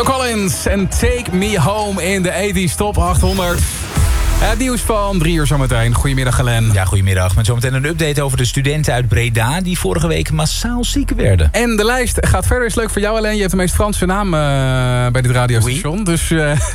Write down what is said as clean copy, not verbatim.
Phil Collins en Take Me Home in de 80s Top 800. Het nieuws van 3 uur zometeen. Goedemiddag, Glenn. Ja, goedemiddag. Met zometeen een update over de studenten uit Breda die vorige week massaal ziek werden. En de lijst gaat verder. Is leuk voor jou, Alain. Je hebt de meest Franse naam bij dit radiostation. Oui. Dus